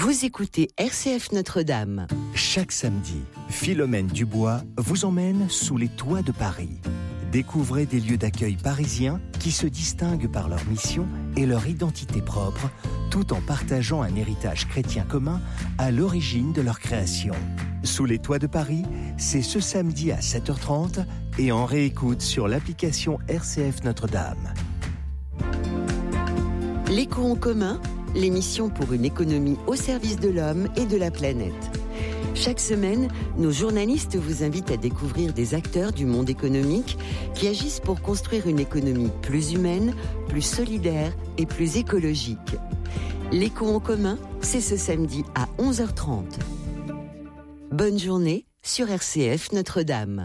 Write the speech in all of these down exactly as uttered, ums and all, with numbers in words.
Vous écoutez R C F Notre-Dame. Chaque samedi, Philomène Dubois vous emmène sous les toits de Paris. Découvrez des lieux d'accueil parisiens qui se distinguent par leur mission et leur identité propre, tout en partageant un héritage chrétien commun à l'origine de leur création. Sous les toits de Paris, c'est ce samedi à sept heures trente et en réécoute sur l'application R C F Notre-Dame. L'écho en commun, l'émission pour une économie au service de l'homme et de la planète. Chaque semaine, nos journalistes vous invitent à découvrir des acteurs du monde économique qui agissent pour construire une économie plus humaine, plus solidaire et plus écologique. L'écho en commun, c'est ce samedi à onze heures trente. Bonne journée sur R C F Notre-Dame.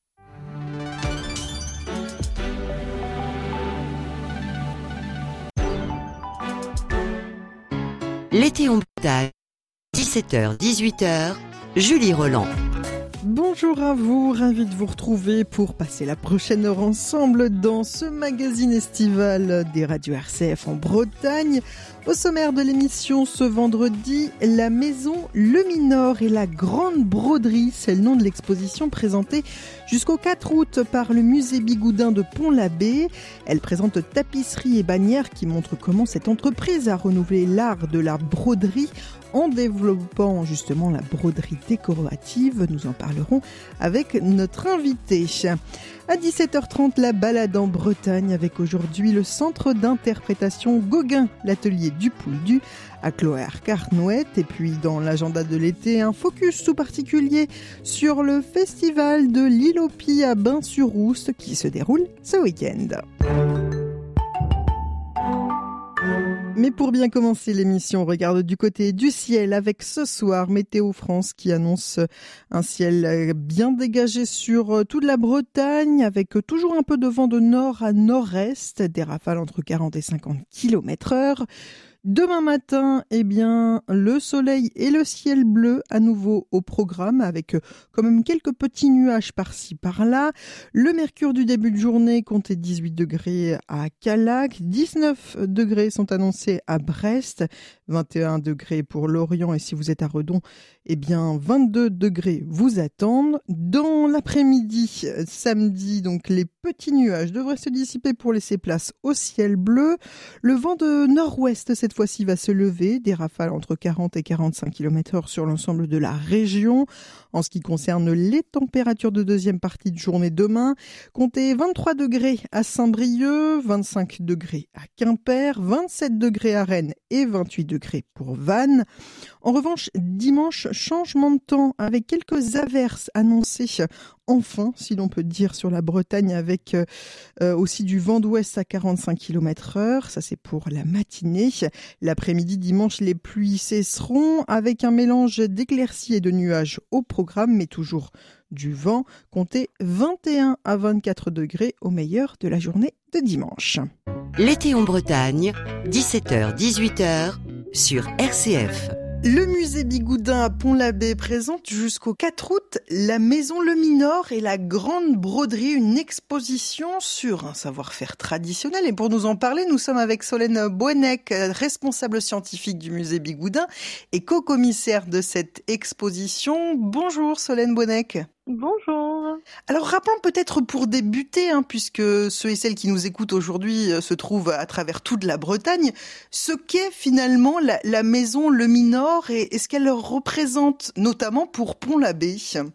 L'été en Bretagne, dix-sept heures dix-huit heures, Julie Roland. Bonjour à vous, ravi de vous retrouver pour passer la prochaine heure ensemble dans ce magazine estival des radios R C F en Bretagne. Au sommaire de l'émission ce vendredi, la maison Le Minor et la Grande Broderie, c'est le nom de l'exposition présentée jusqu'au quatre août par le musée Bigoudin de Pont-l'Abbé. Elle présente tapisseries et bannières qui montrent comment cette entreprise a renouvelé l'art de la broderie en développant justement la broderie décorative. Nous en parlerons avec notre invité. À dix-sept heures trente, la balade en Bretagne avec aujourd'hui le centre d'interprétation Gauguin, l'atelier du Pouldu à Cloère-Carnouët. Et puis dans l'agenda de l'été, un focus tout particulier sur le festival de l'Île aux Pies à Bain-sur-Rousse qui se déroule ce week-end. Mais pour bien commencer l'émission, on regarde du côté du ciel avec ce soir Météo France qui annonce un ciel bien dégagé sur toute la Bretagne avec toujours un peu de vent de nord à nord-est, des rafales entre quarante et cinquante kilomètres heure. Demain matin, eh bien, le soleil et le ciel bleu à nouveau au programme avec quand même quelques petits nuages par-ci par-là. Le mercure du début de journée comptait dix-huit degrés à Callac, dix-neuf degrés sont annoncés à Brest, vingt et un degrés pour Lorient et si vous êtes à Redon, eh bien, vingt-deux degrés vous attendent. Dans l'après-midi, samedi, donc les petits nuages devraient se dissiper pour laisser place au ciel bleu. Le vent de nord-ouest cette fois-ci va se lever, des rafales entre quarante et quarante-cinq kilomètres heure sur l'ensemble de la région. En ce qui concerne les températures de deuxième partie de journée demain, comptez vingt-trois degrés à Saint-Brieuc, vingt-cinq degrés à Quimper, vingt-sept degrés à Rennes et vingt-huit degrés pour Vannes. En revanche, dimanche, changement de temps avec quelques averses annoncées, enfin, si l'on peut dire, sur la Bretagne avec euh, aussi du vent d'ouest à quarante-cinq kilomètres heure. Ça, c'est pour la matinée. L'après-midi, dimanche, les pluies cesseront avec un mélange d'éclaircies et de nuages au programme, mais toujours du vent. Comptez vingt et un à vingt-quatre degrés au meilleur de la journée de dimanche. L'été en Bretagne, dix-sept heures dix-huit heures, sur R C F. Le musée Bigoudin à Pont-l'Abbé présente jusqu'au quatre août la maison Le Minor et la Grande Broderie, une exposition sur un savoir-faire traditionnel. Et pour nous en parler, nous sommes avec Solène Bouennec, responsable scientifique du musée Bigoudin et co-commissaire de cette exposition. Bonjour Solène Bouennec. Bonjour. Alors rappelons peut-être pour débuter, hein, puisque ceux et celles qui nous écoutent aujourd'hui euh, se trouvent à travers toute la Bretagne, ce qu'est finalement la, la maison Le Minor et, et ce qu'elle représente notamment pour Pont-l'Abbé.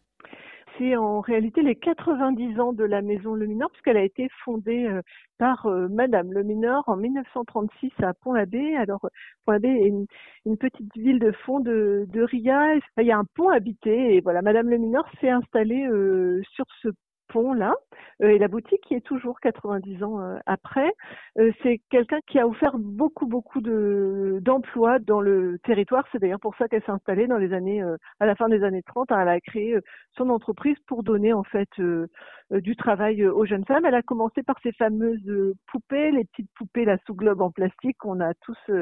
C'est en réalité les quatre-vingt-dix ans de la maison Le Minor, puisqu'elle a été fondée euh, par euh, Madame Le Minor en mille neuf cent trente-six à Pont-l'Abbé. Alors, Pont-l'Abbé est une, une petite ville de fond de, de Ria. Il y a un pont habité et voilà, Madame Le Minor s'est installée euh, sur ce pont-là. Euh, et la boutique qui est toujours quatre-vingt-dix ans euh, après. Euh, c'est quelqu'un qui a offert beaucoup, beaucoup de, d'emplois dans le territoire. C'est d'ailleurs pour ça qu'elle s'est installée dans les années, euh, à la fin des années trente. Hein, elle a créé euh, son entreprise pour donner en fait euh, euh, du travail euh, aux jeunes femmes. Elle a commencé par ces fameuses euh, poupées, les petites poupées la sous globe en plastique qu'on a tous euh,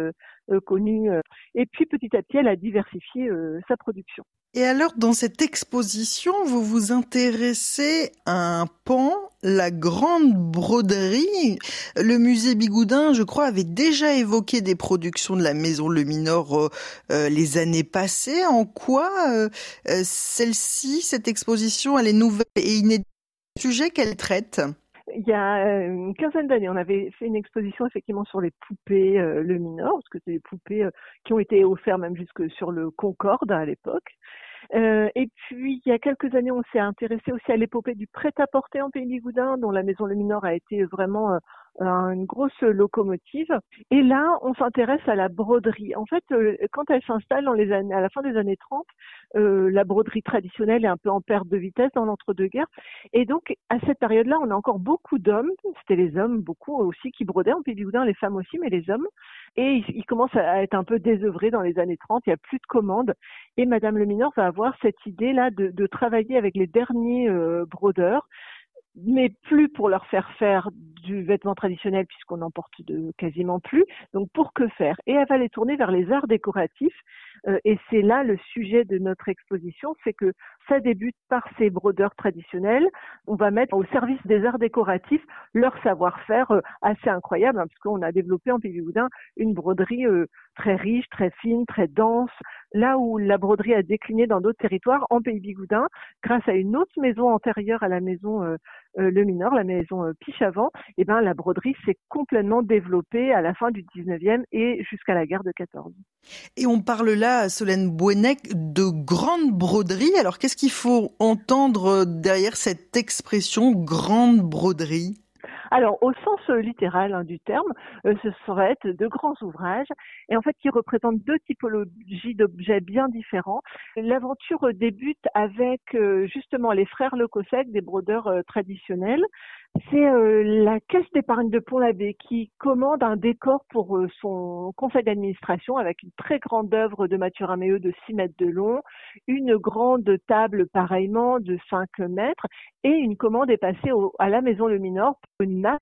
euh, connue. Et puis petit à petit, elle a diversifié euh, sa production. Et alors, dans cette exposition, vous vous intéressez à un pan, la grande broderie. Le musée Bigoudin, je crois, avait déjà évoqué des productions de la Maison Leminor euh, euh, les années passées. En quoi euh, euh, celle-ci, cette exposition, elle est nouvelle et inédite? Le sujet qu'elle traite? Il y a une quinzaine d'années, on avait fait une exposition effectivement sur les poupées euh, Leminor, parce que c'est des poupées euh, qui ont été offertes même jusque sur le Concorde à l'époque. Euh, et puis, il y a quelques années, on s'est intéressé aussi à l'épopée du prêt-à-porter en Pays Bigoudin, dont la Maison Leminor a été vraiment euh, une grosse locomotive. Et là, on s'intéresse à la broderie. En fait, euh, quand elle s'installe dans les années, à la fin des années trente, euh, la broderie traditionnelle est un peu en perte de vitesse dans l'entre-deux-guerres. Et donc, à cette période-là, on a encore beaucoup d'hommes, c'était les hommes beaucoup aussi qui brodaient en Pays Bigoudin, les femmes aussi, mais les hommes. Et ils, ils commencent à être un peu désœuvrés dans les années trente, il n'y a plus de commandes. Et Madame Leminor va avoir cette idée-là de, de travailler avec les derniers euh, brodeurs, mais plus pour leur faire faire du vêtement traditionnel puisqu'on n'en porte de quasiment plus. Donc pour que faire? Et elle va les tourner vers les arts décoratifs. Euh, et c'est là le sujet de notre exposition, c'est que ça débute par ces brodeurs traditionnels. On va mettre au service des arts décoratifs leur savoir-faire euh, assez incroyable, hein, puisqu'on a développé en Pays Bigoudin une broderie euh, très riche, très fine, très dense. Là où la broderie a décliné dans d'autres territoires, en Pays Bigoudin, grâce à une autre maison antérieure à la maison euh, euh, Leminor, la maison euh, Pichavant, eh ben la broderie s'est complètement développée à la fin du dix-neuvième et jusqu'à la guerre de quatorze. Et on parle là, Solène Bouennec, de grande broderie. Alors qu'est-ce qu'il faut entendre derrière cette expression grande broderie? Alors, au sens euh, littéral hein, du terme, euh, ce serait être de grands ouvrages, et en fait, qui représentent deux typologies d'objets bien différents. L'aventure euh, débute avec euh, justement les frères Le Cossec, des brodeurs euh, traditionnels. C'est euh, la Caisse d'épargne de Pont-l'Abbé qui commande un décor pour euh, son conseil d'administration avec une très grande œuvre de Mathurin Méheut de six mètres de long, une grande table pareillement de cinq mètres, et une commande est passée au, à la Maison Leminor pour une nappe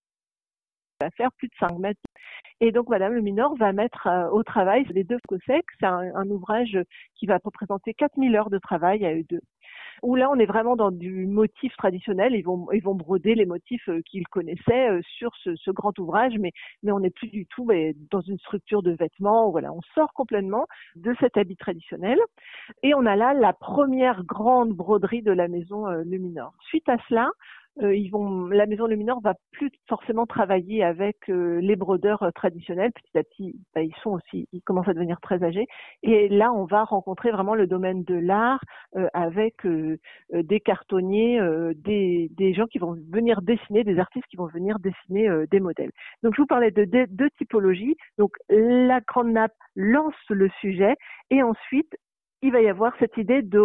qui va faire plus de cinq mètres. Et donc, Madame Leminor va mettre euh, au travail les deux Cossec. C'est un, un ouvrage qui va représenter quatre mille heures de travail à eux deux. Où là, on est vraiment dans du motif traditionnel. Ils vont, ils vont broder les motifs euh, qu'ils connaissaient euh, sur ce, ce grand ouvrage, mais, mais on n'est plus du tout mais, dans une structure de vêtements. Voilà, on sort complètement de cet habit traditionnel. Et on a là la première grande broderie de la Maison euh, Leminor. Suite à cela, Euh, ils vont, la Maison Leminor va plus forcément travailler avec euh, les brodeurs euh, traditionnels. Petit à petit, bah, ils sont aussi, ils commencent à devenir très âgés. Et là, on va rencontrer vraiment le domaine de l'art euh, avec euh, euh, des cartonniers, euh, des, des gens qui vont venir dessiner, des artistes qui vont venir dessiner euh, des modèles. Donc, je vous parlais de deux, deux typologies. Donc, la grande nappe lance le sujet, et ensuite, il va y avoir cette idée de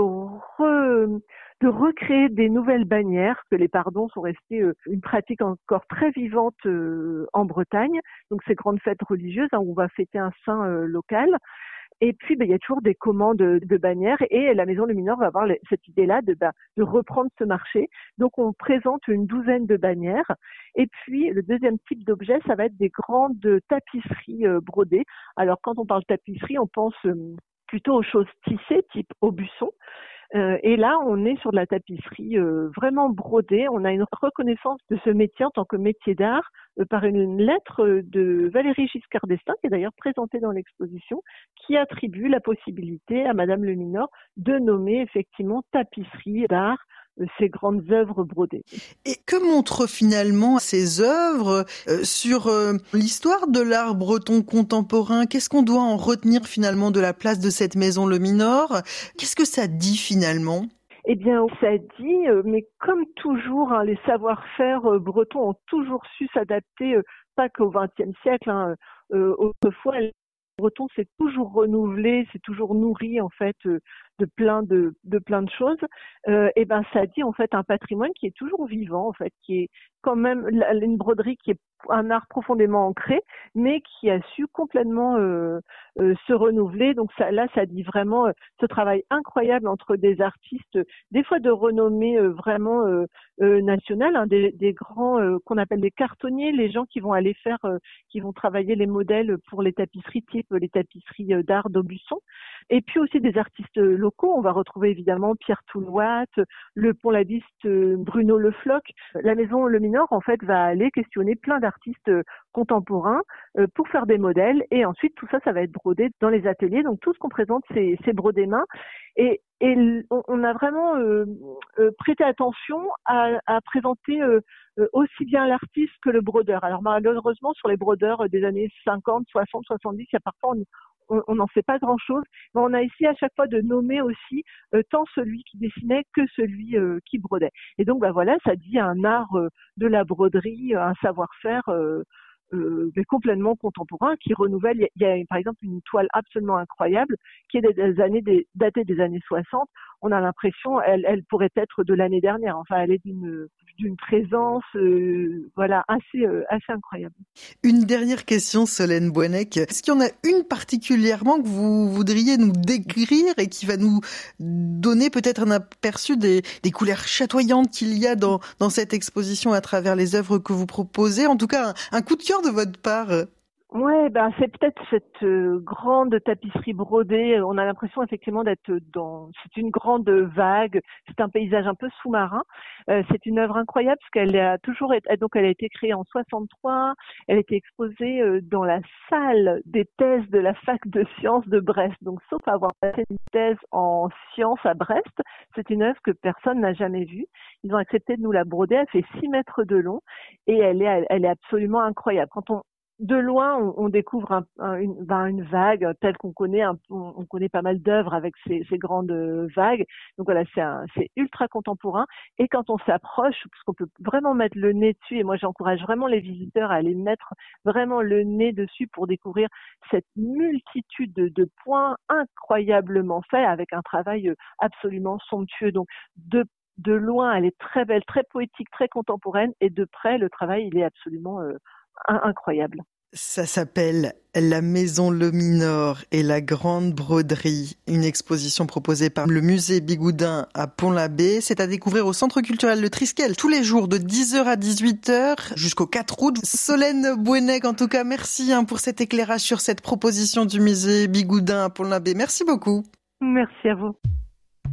re, de recréer des nouvelles bannières, que les pardons sont restés euh, une pratique encore très vivante euh, en Bretagne. Donc ces grandes fêtes religieuses hein, où on va fêter un saint euh, local. Et puis, ben, il y a toujours des commandes de, de bannières, et la Maison Leminor va avoir les, cette idée-là de, ben, de reprendre ce marché. Donc, on présente une douzaine de bannières. Et puis, le deuxième type d'objet, ça va être des grandes tapisseries euh, brodées. Alors, quand on parle tapisserie, on pense euh, plutôt aux choses tissées, type aubusson. Euh, et là, on est sur de la tapisserie euh, vraiment brodée. On a une reconnaissance de ce métier en tant que métier d'art euh, par une lettre de Valérie Giscard d'Estaing, qui est d'ailleurs présentée dans l'exposition, qui attribue la possibilité à Madame Leminor de nommer effectivement tapisserie d'art euh, ces grandes œuvres brodées. Et que montrent finalement ces œuvres euh, sur euh, l'histoire de l'art breton contemporain? Qu'est-ce qu'on doit en retenir finalement de la place de cette Maison Leminor? Qu'est-ce que ça dit finalement? Eh bien, ça dit, euh, mais comme toujours, hein, les savoir-faire euh, bretons ont toujours su s'adapter, euh, pas qu'au vingtième siècle. Hein, euh, autrefois, le breton s'est toujours renouvelé, s'est toujours nourri en fait euh, de plein de, de plein de choses, euh, et ben ça dit en fait un patrimoine qui est toujours vivant, en fait, qui est quand même une broderie qui est un art profondément ancré, mais qui a su complètement euh, euh, se renouveler. Donc ça, là, ça dit vraiment euh, ce travail incroyable entre des artistes, des fois de renommée euh, vraiment euh, euh, nationale, hein, des, des grands euh, qu'on appelle les cartonniers, les gens qui vont aller faire, euh, qui vont travailler les modèles pour les tapisseries type les tapisseries d'art d'Aubusson, et puis aussi des artistes locaux. On va retrouver évidemment Pierre Toulouat, le pont-labiste Bruno Le Floch. La maison Le Minor, en fait, va aller questionner plein d'artistes contemporains euh, pour faire des modèles, et ensuite tout ça, ça va être brodé dans les ateliers. Donc tout ce qu'on présente, c'est, c'est brodé main, et, et on a vraiment euh, euh, prêté attention à, à présenter euh, euh, aussi bien l'artiste que le brodeur. Alors malheureusement, sur les brodeurs des années cinquante, soixante, soixante-dix, il y a parfois on, on n'en sait pas grand-chose, mais on a essayé à chaque fois de nommer aussi euh, tant celui qui dessinait que celui euh, qui brodait. Et donc, bah voilà, ça dit un art euh, de la broderie, un savoir-faire euh, euh, mais complètement contemporain qui renouvelle. Il y, a, il y a par exemple une toile absolument incroyable qui est des, des années des, datée des années soixante. On a l'impression elle, elle pourrait être de l'année dernière. Enfin, elle est d'une d'une présence euh, voilà assez euh, assez incroyable. Une dernière question, Solène Bouennec. Est-ce qu'il y en a une particulièrement que vous voudriez nous décrire et qui va nous donner peut-être un aperçu des, des couleurs chatoyantes qu'il y a dans, dans cette exposition à travers les œuvres que vous proposez? En tout cas, un, un coup de cœur de votre part. Ouais, ben c'est peut-être cette euh, grande tapisserie brodée. On a l'impression effectivement d'être dans. C'est une grande vague. C'est un paysage un peu sous-marin. Euh, c'est une œuvre incroyable parce qu'elle a toujours été. Donc elle a été créée en soixante-trois. Elle a été exposée euh, dans la salle des thèses de la fac de sciences de Brest. Donc sauf avoir passé une thèse en sciences à Brest, c'est une œuvre que personne n'a jamais vue. Ils ont accepté de nous la broder. Elle fait six mètres de long et elle est, elle est absolument incroyable. Quand on De loin, on, on découvre un, un, une, ben une vague telle qu'on connaît. Un, on, on connaît pas mal d'œuvres avec ces, ces grandes vagues. Donc voilà, c'est, un, c'est ultra contemporain. Et quand on s'approche, parce qu'on peut vraiment mettre le nez dessus, et moi j'encourage vraiment les visiteurs à aller mettre vraiment le nez dessus pour découvrir cette multitude de, de points incroyablement faits avec un travail absolument somptueux. Donc de de loin, elle est très belle, très poétique, très contemporaine, et de près, le travail, il est absolument euh, incroyable. Ça s'appelle La Maison Le Minor et la Grande Broderie, une exposition proposée par le musée Bigoudin à Pont-l'Abbé. C'est à découvrir au Centre culturel Le Triskel tous les jours de dix heures à dix-huit heures jusqu'au quatre août. Solène Bouennec, en tout cas, merci hein, pour cet éclairage sur cette proposition du musée Bigoudin à Pont-l'Abbé. Merci beaucoup. Merci à vous.